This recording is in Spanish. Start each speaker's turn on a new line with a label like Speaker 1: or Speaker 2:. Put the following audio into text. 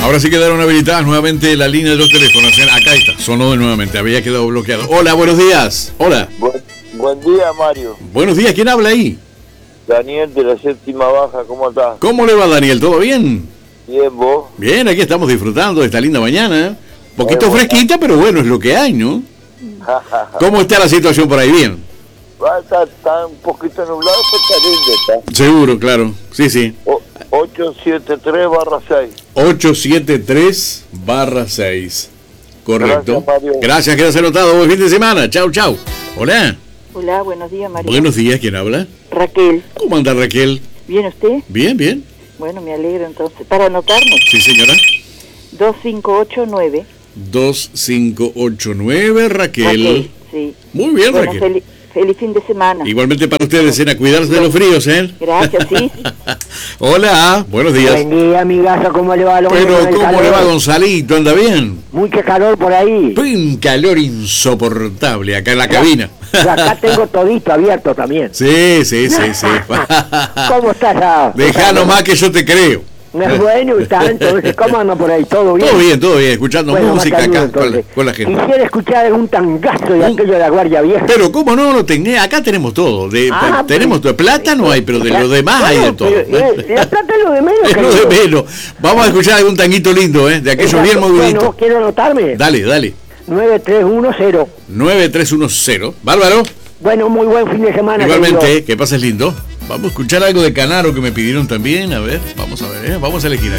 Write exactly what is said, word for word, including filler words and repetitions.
Speaker 1: Ahora sí quedaron habilitadas nuevamente la línea de los teléfonos. Acá está, sonó de nuevamente, había quedado bloqueado. Hola, buenos días. Hola.
Speaker 2: Buen, buen día, Mario.
Speaker 1: Buenos días, ¿quién habla ahí?
Speaker 2: Daniel de la séptima baja, ¿cómo estás?
Speaker 1: ¿Cómo le va, Daniel? ¿Todo bien?
Speaker 2: Bien, ¿vos?
Speaker 1: Bien, aquí estamos disfrutando de esta linda mañana. Un poquito
Speaker 2: Muy
Speaker 1: fresquita, pero bueno, es lo que hay, ¿no? ¿Cómo está la situación por ahí? Bien.
Speaker 2: Va, está, está un poquito nublado, pero está lindo, está.
Speaker 1: Seguro, claro. Sí, sí.
Speaker 2: O, ocho siete tres barra seis.
Speaker 1: ocho siete tres barra seis. Correcto.
Speaker 2: Gracias, Mario.
Speaker 1: Gracias, quedas anotado. Buen fin de semana. Chau, chau. Hola.
Speaker 3: Hola, buenos días, María.
Speaker 1: Buenos días, ¿quién habla?
Speaker 3: Raquel.
Speaker 1: ¿Cómo anda, Raquel?
Speaker 3: ¿Bien usted?
Speaker 1: Bien, bien.
Speaker 3: Bueno, me alegro entonces. Para anotarme,
Speaker 1: Sí, señora.
Speaker 3: dos cinco ocho nueve.
Speaker 1: dos cinco ocho nueve, Raquel.
Speaker 3: Raquel, sí.
Speaker 1: Muy bien,
Speaker 3: Bueno,
Speaker 1: Raquel.
Speaker 3: feliz, feliz fin de semana.
Speaker 1: Igualmente para ustedes, en a cuidarse de los fríos, ¿eh?
Speaker 3: Gracias, sí.
Speaker 1: Hola, buenos días.
Speaker 4: Buen día, amigazo, ¿cómo le va? Lo
Speaker 1: Pero,
Speaker 4: bueno del
Speaker 1: ¿cómo
Speaker 4: calor?
Speaker 1: le va, Gonzalito? ¿Anda bien?
Speaker 4: Mucho calor por ahí.
Speaker 1: Un calor insoportable acá en la cabina.
Speaker 4: Y acá tengo todito abierto también.
Speaker 1: Sí, sí, sí, sí.
Speaker 4: ¿Cómo estás? ah?
Speaker 1: Dejá nomás que yo te creo.
Speaker 4: Es bueno, está, entonces, ¿cómo anda por ahí? ¿Todo bien?
Speaker 1: Todo bien, todo bien, escuchando
Speaker 4: Bueno,
Speaker 1: música
Speaker 4: Macanudo,
Speaker 1: acá con la,
Speaker 4: entonces.
Speaker 1: con la gente.
Speaker 4: Quisiera escuchar un tangazo de
Speaker 1: Un-
Speaker 4: aquello de la Guardia Vieja.
Speaker 1: Pero cómo no lo tenés, acá tenemos todo. De,
Speaker 4: Ah,
Speaker 1: tenemos
Speaker 4: pues,
Speaker 1: de plata no hay, pero de lo demás hay de
Speaker 4: Bueno,
Speaker 1: todo.
Speaker 4: pero, eh, la plata es lo de menos.
Speaker 1: Es lo
Speaker 4: querido.
Speaker 1: de menos. Vamos a escuchar algún tanguito lindo, ¿eh? De aquellos
Speaker 4: Exacto.
Speaker 1: bien moviditos.
Speaker 4: Bueno, quiero anotarme.
Speaker 1: Dale, dale.
Speaker 4: nueve tres uno cero.
Speaker 1: nueve tres uno cero. Bárbaro.
Speaker 4: Bueno, muy buen fin de semana.
Speaker 1: Igualmente,
Speaker 4: querido.
Speaker 1: que pases lindo. Vamos a escuchar algo de Canaro que me pidieron también. A ver, vamos a ver, ¿eh? Vamos a elegir algo.